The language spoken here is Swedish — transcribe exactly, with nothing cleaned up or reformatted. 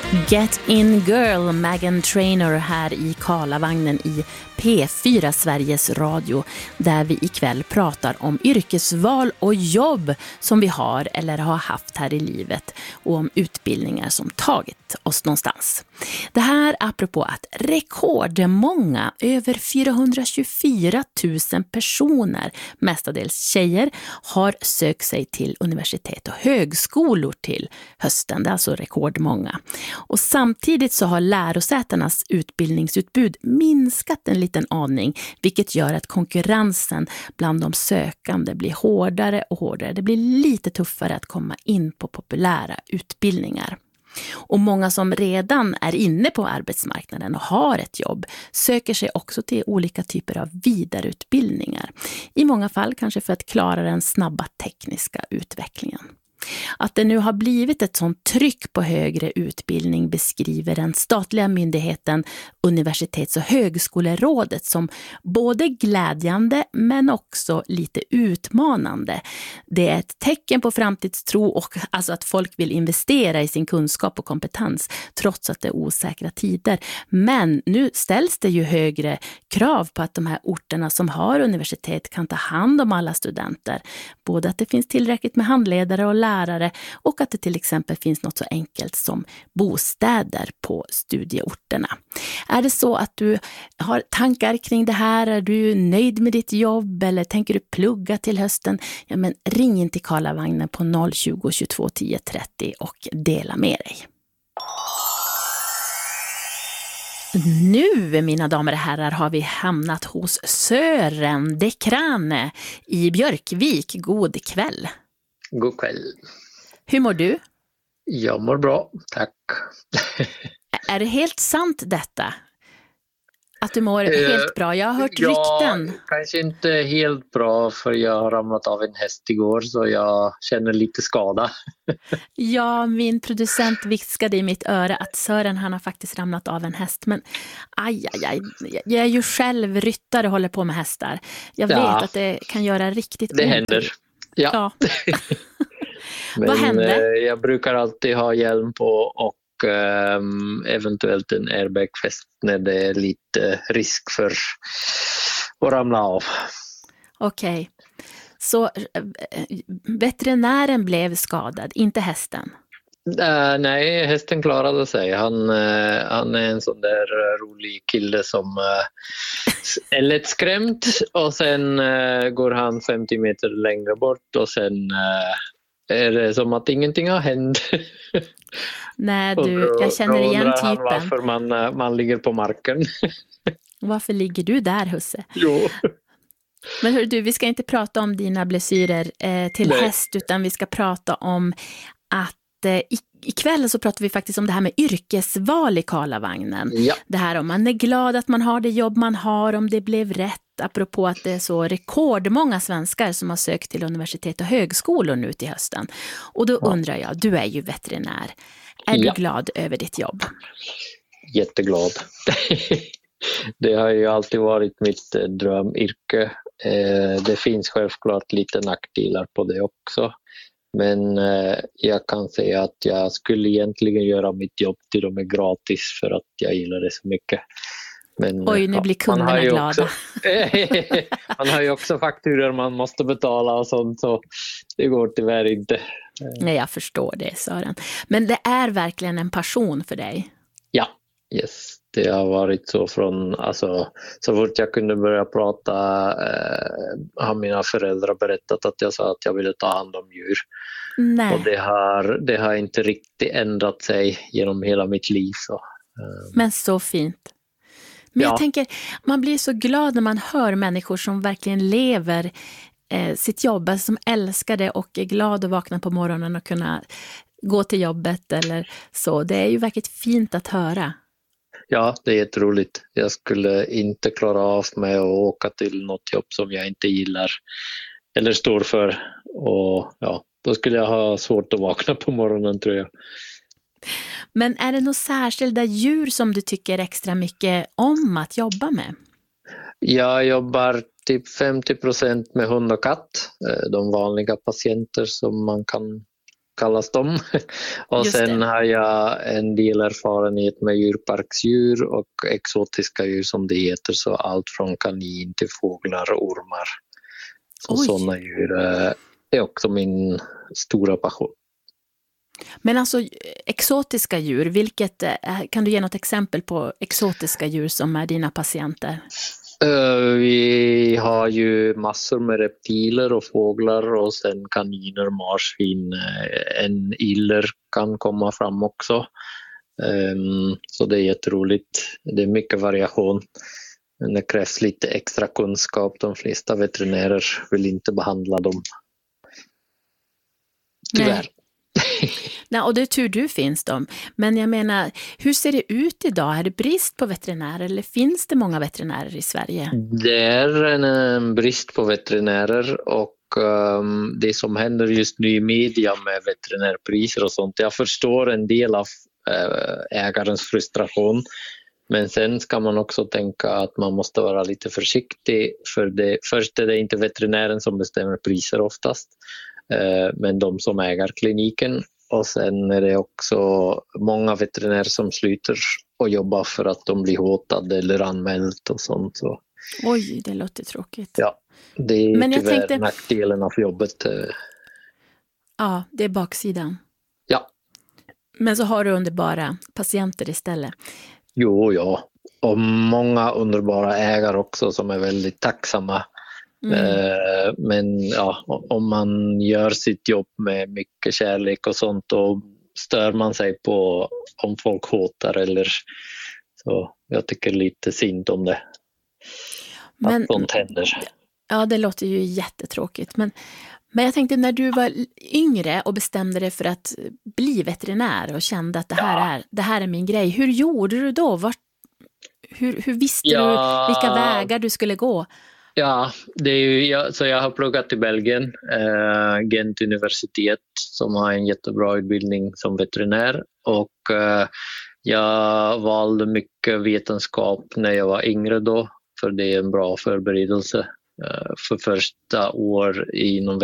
Get in girl, Meghan Trainor här i Karlavagnen i P fyra Sveriges Radio, där vi ikväll pratar om yrkesval och jobb som vi har eller har haft här i livet och om utbildningar som tagit oss någonstans. Det här apropå att rekordmånga, över fyrahundratjugofyra tusen personer, mestadels tjejer, har sökt sig till universitet och högskolor till hösten. Det är alltså rekordmånga. Och samtidigt så har lärosätenas utbildningsutbud minskat en liten aning, vilket gör att konkurrensen bland de sökande blir hårdare och hårdare. Det blir lite tuffare att komma in på populära utbildningar. Och många som redan är inne på arbetsmarknaden och har ett jobb söker sig också till olika typer av vidareutbildningar. I många fall kanske för att klara den snabba tekniska utvecklingen. Att det nu har blivit ett sånt tryck på högre utbildning beskriver den statliga myndigheten Universitets- och högskolerådet som både glädjande men också lite utmanande. Det är ett tecken på framtidstro och alltså att folk vill investera i sin kunskap och kompetens trots att det är osäkra tider. Men nu ställs det ju högre krav på att de här orterna som har universitet kan ta hand om alla studenter. Både att det finns tillräckligt med handledare och lärare och att det till exempel finns något så enkelt som bostäder på studieorterna. Är det så att du har tankar kring det här? Är du nöjd med ditt jobb eller tänker du plugga till hösten? Ja, men ring in till Karlavagnen på noll tjugo, tjugotvå, tio, trettio och dela med dig. Nu, mina damer och herrar, har vi hamnat hos Sören de Krane i Björkvik. God kväll. God kväll. Hur mår du? Jag mår bra, tack. Är det helt sant detta? Att du mår uh, helt bra? Jag har hört ja, rykten. Kanske inte helt bra för jag har ramlat av en häst igår så jag känner lite skada. Ja, min producent viskade i mitt öra att Sören han har faktiskt ramlat av en häst. Men aj, aj, aj. Jag är ju själv ryttare och håller på med hästar. Jag vet ja, att det kan göra riktigt ont. Det händer. Ja. ja. Men, vad hände? Jag brukar alltid ha hjälm på och um, eventuellt en airbagfäst när det är lite risk för att ramla av. Okej. Okay. Så äh, veterinären blev skadad, inte hästen? Uh, nej, hästen klarade sig. Han, uh, han är en sån där uh, rolig kille som uh, är lätt skrämt och sen uh, går han femtio meter längre bort och sen uh, är det som att ingenting har hänt. Nej, du, jag känner igen typen. Han varför man, uh, man ligger på marken. Varför ligger du där, husse? Jo. Men hör du, vi ska inte prata om dina blessyrer eh, till Nej. häst utan vi ska prata om att ikväll så pratar vi faktiskt om det här med yrkesval i Karlavagnen. Ja. Det här om man är glad att man har det jobb man har, om det blev rätt, apropå att det är så rekordmånga svenskar som har sökt till universitet och högskolor nu till hösten. Och då ja. undrar jag, du är ju veterinär. Är ja. du glad över ditt jobb? Jätteglad. Det har ju alltid varit mitt drömyrke. Det finns självklart lite nackdelar på det också. Men eh, jag kan säga att jag skulle egentligen göra mitt jobb till och med gratis för att jag gillar det så mycket. Men, Oj, nu blir kunderna glada. Också, man har ju också fakturor man måste betala och sånt så det går tyvärr inte. Nej, jag förstår det, Sören. Men det är verkligen en passion för dig? Ja, yes. Det har varit så från, alltså, så fort jag kunde börja prata eh, har mina föräldrar berättat att jag sa att jag ville ta hand om djur. Nej. Och det har, det har inte riktigt ändrat sig genom hela mitt liv. Så, eh. Men så fint. Men ja. jag tänker, man blir så glad när man hör människor som verkligen lever eh, sitt jobb, alltså som älskar det och är glad att vakna på morgonen och kunna gå till jobbet eller så. Det är ju verkligen fint att höra. Ja, det är jätteroligt. Jag skulle inte klara av mig att åka till något jobb som jag inte gillar eller står för. Och ja, då skulle jag ha svårt att vakna på morgonen, tror jag. Men är det några särskilda djur som du tycker extra mycket om att jobba med? Jag jobbar typ femtio procent med hund och katt. De vanliga patienter som man kan kallas de. Och Just sen det. har jag en del erfarenhet med djurparksdjur och exotiska djur som det heter, så allt från kanin till fåglar och ormar. Så Oj. sådana djur eh, är också min stora passion. Men alltså exotiska djur, vilket, eh, kan du ge något exempel på exotiska djur som är dina patienter? Uh, vi har ju massor med reptiler och fåglar och sen kaniner, marsvin, uh, en iller kan komma fram också. Um, så det är jätteroligt. Det är mycket variation. Men det krävs lite extra kunskap. De flesta veterinärer vill inte behandla dem. Tyvärr. Nej. Nej, och det är tur du finns de. Men jag menar, hur ser det ut idag? Är det brist på veterinärer eller finns det många veterinärer i Sverige? Det är en, en brist på veterinärer och um, det som händer just nu i media med veterinärpriser och sånt. Jag förstår en del av äh, ägarens frustration. Men sen ska man också tänka att man måste vara lite försiktig. För det, först är det inte veterinären som bestämmer priser oftast. Äh, men de som äger kliniken. Och sen är det också många veterinärer som slutar och jobbar för att de blir hotade eller anmält och sånt. Så. Oj, det låter tråkigt. Ja, det är Men jag tyvärr tänkte... nackdelen av jobbet. Ja, det är baksidan. Ja. Men så har du underbara patienter istället. Jo, ja. Och många underbara ägare också som är väldigt tacksamma. Mm. Men ja, om man gör sitt jobb med mycket kärlek och sånt, då stör man sig på om folk hotar eller så. Jag tycker lite synd om det. Men, att sånt händer. Ja, det låter ju jättetråkigt. Men, men jag tänkte när du var yngre och bestämde dig för att bli veterinär och kände att det här, ja. är, det här är min grej. Hur gjorde du då? Vart, hur, hur visste ja. du vilka vägar du skulle gå? Ja, det är ju, jag, så jag har pluggat i Belgien, eh, Gent universitet som har en jättebra utbildning som veterinär och eh, jag valde mycket vetenskap när jag var yngre då, för det är en bra förberedelse eh, för första år inom